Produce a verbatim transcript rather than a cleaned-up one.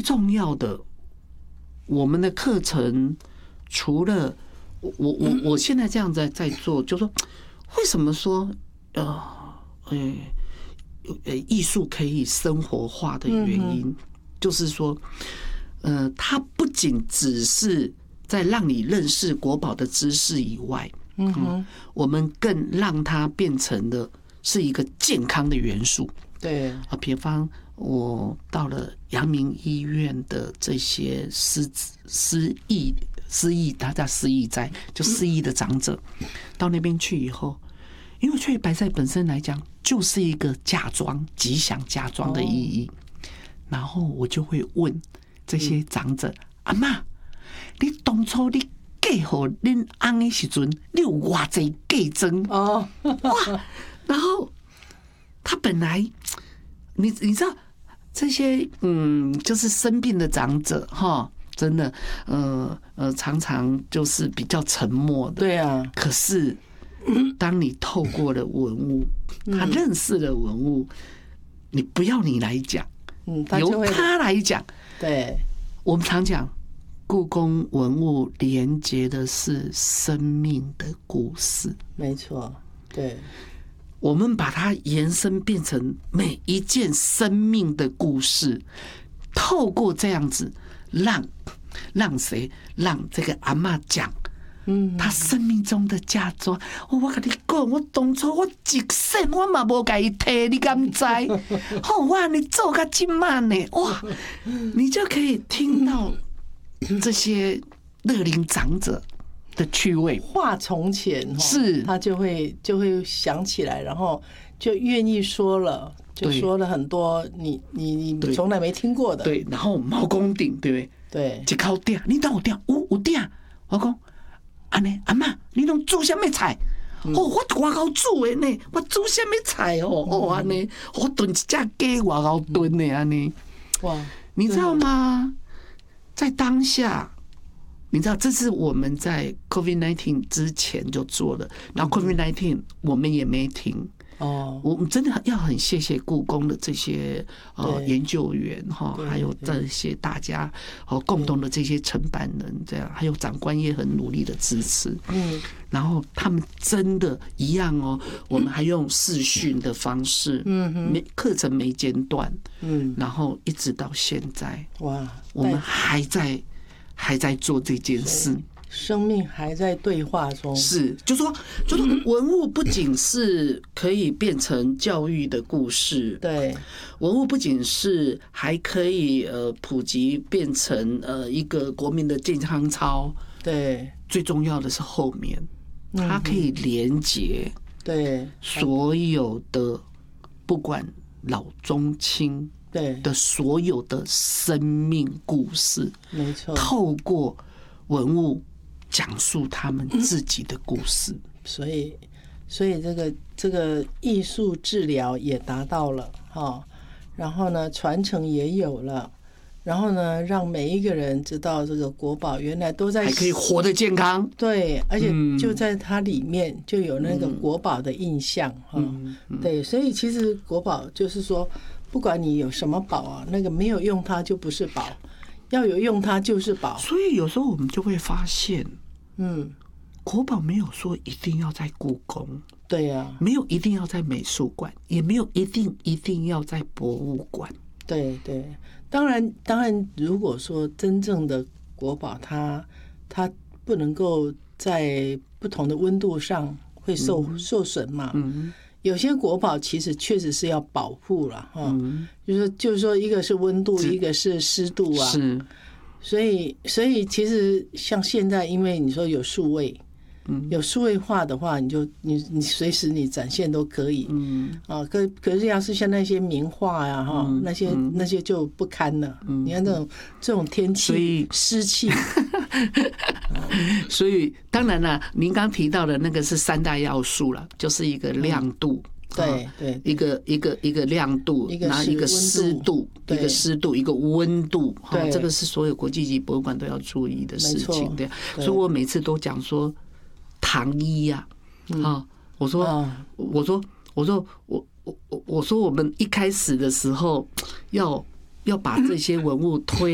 重要的，我们的课程除了我我我我现在这样在在做，就说为什么说呃呃呃艺术可以生活化的原因，就是说，呃，它不仅只是在让你认识国宝的知识以外，嗯哼，我们更让它变成的是一个健康的元素。 对啊，比方我到了阳明医院的这些失失忆失忆，他叫失忆在就失忆的长者，到那边去以后，因为翠白菜本身来讲就是一个嫁妆吉祥嫁妆的意义，然后我就会问这些长者：阿嬷，你当初你嫁给恁翁的时阵，你有偌济嫁妆哦？哇！然后他本来，你你知道这些嗯，就是生病的长者哈，真的呃呃，常常就是比较沉默的。 对啊， 可是当你透过了文物，他认识了文物，你不要你来讲，嗯，由他来讲。 对， 我们常讲，故宫文物连接的是生命的故事。 没错，对。 我们把它延伸变成每一件生命的故事，透过这样子让让谁让这个阿嬷讲，嗯，她生命中的嫁妆。我我跟你讲，我当初我一生我嘛无给伊提，你敢知？好，哇，你做个这慢呢，哇，你就可以听到这些乐龄长者的趣味， 话从前是， 他就会就会想起来，然后就愿意说了，就说了很多你你你从来没听过的。 对，然后毛公鼎，对不对？ 对， 一口鼎，你当有鼎，有有鼎。我讲，安尼阿嬷，你拢煮什么菜？哦，我外口煮的呢，我煮什么菜哦？哦，安尼，我炖一只鸡外口炖的安尼。哇，你知道吗？在当下。你知道，这是我们在 COVID 十九 之前就做的，然后 COVID 十九 我们也没停。哦，我们真的要很谢谢故宫的这些呃研究员哈，还有这些大家哦共同的这些承办人，这样还有长官也很努力的支持。嗯，然后他们真的一样哦，我们还用视讯的方式，嗯，没课程没间断，嗯，然后一直到现在，哇，我们还在。还在做这件事， 生命还在对话中。 是，就说，就说文物不仅是可以变成教育的故事， 对， 文物不仅是还可以呃普及变成呃一个国民的健康操， 对， 最重要的是后面，它可以连接对所有的不管老中青。对的，所有的生命故事， 没错， 透过文物讲述他们自己的故事， 所以，所以这个这个艺术治疗也达到了哈，然后呢，传承也有了，然后呢，让每一个人知道这个国宝原来都在还可以活得健康， 对，而且就在它里面就有那个国宝的印象哈，对，所以其实国宝就是说。不管你有什么宝啊，那个没有用它就不是宝，要有用它就是宝。 所以有时候我们就会发现，嗯，国宝没有说一定要在故宫， 对呀、啊， 没有一定要在美术馆，也没有一定一定要在博物馆。 对对，当然当然，如果说真正的国宝它，它它不能够在不同的温度上会受、嗯、受损嘛。嗯。有些国宝其实确实是要保护了哈，嗯、就是就是说，一个是温度，一个是湿度啊， 是， 所以所以其实像现在，因为你说有数位，嗯，有数位化的话，你就你你随时你展现都可以，嗯啊，可可是要是像那些名画呀哈，那些那些就不堪了，嗯、你看这种这种天气湿气。 所以当然了，您刚提到的那个是三大要素了，就是一个亮度， 对对， 一个一个一个亮度，然后一个湿度，一个湿度，一个温度，哈，这个是所有国际级博物馆都要注意的事情，对。所以我每次都讲说，糖衣呀，啊，我说我说我说我我我说我们一开始的时候要要把这些文物推。